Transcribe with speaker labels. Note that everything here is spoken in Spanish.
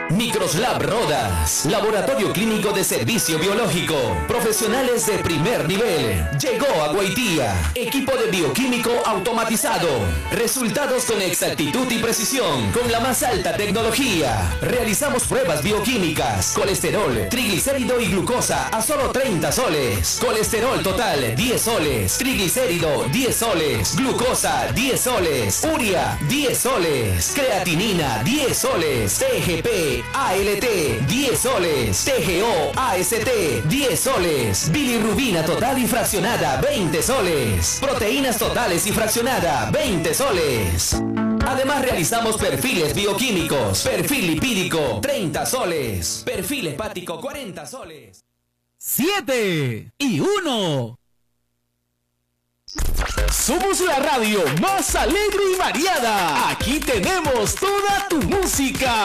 Speaker 1: Microslab Rodas, laboratorio clínico de servicio biológico, profesionales de primer nivel. Llegó a Guaitía, equipo de bioquímico automatizado, resultados con exactitud y precisión, con la más alta tecnología. Realizamos pruebas bioquímicas, colesterol, triglicérido y glucosa a solo 30 soles, colesterol total 10 soles, triglicérido 10 soles, glucosa 10 soles, urea 10 soles, creatinina 10 soles, TGP ALT 10 soles, TGO AST 10 soles, bilirrubina total y fraccionada 20 soles, proteínas totales y fraccionada 20 soles. Además realizamos perfiles bioquímicos, perfil lipídico 30 soles, perfil hepático 40 soles.
Speaker 2: 7 y 1.
Speaker 3: Somos la radio más alegre y variada. Aquí tenemos toda tu música.